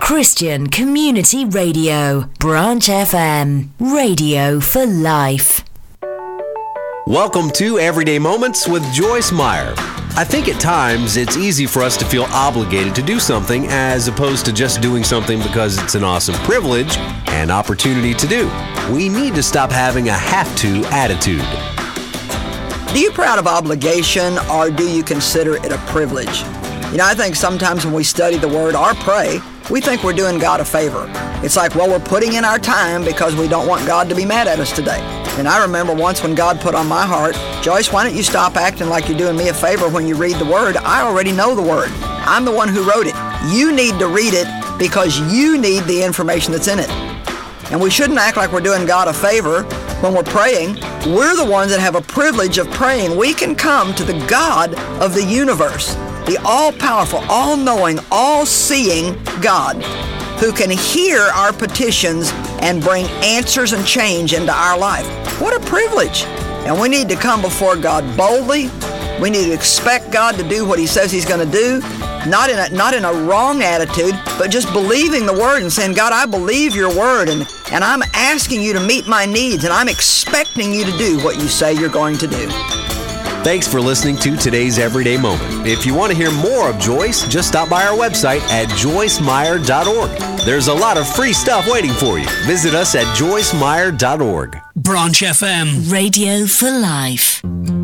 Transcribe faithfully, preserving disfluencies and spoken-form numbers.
Christian Community Radio, Branch F M, radio for life. Welcome to Everyday Moments with Joyce Meyer. I think at times it's easy for us to feel obligated to do something as opposed to just doing something because it's an awesome privilege and opportunity to do. We need to stop having a have-to attitude. Do you proud of obligation, or do you consider it a privilege? You know, I think sometimes when we study the Word or pray, we think we're doing God a favor. It's like, well, we're putting in our time because we don't want God to be mad at us today. And I remember once when God put on my heart, Joyce, why don't you stop acting like you're doing me a favor when you read the Word? I already know the Word. I'm the one who wrote it. You need to read it because you need the information that's in it. And we shouldn't act like we're doing God a favor when we're praying. We're the ones that have a privilege of praying. We can come to the God of the universe, the all-powerful, all-knowing, all-seeing God, who can hear our petitions and bring answers and change into our life. What a privilege. And we need to come before God boldly. We need to expect God to do what He says He's going to do, not in a, not in a wrong attitude, but just believing the Word and saying, God, I believe your Word, and, and I'm asking you to meet my needs, and I'm expecting you to do what you say you're going to do. Thanks for listening to today's Everyday Moment. If you want to hear more of Joyce, just stop by our website at joyce meyer dot org. There's a lot of free stuff waiting for you. Visit us at joyce meyer dot org. Branch F M, radio for life.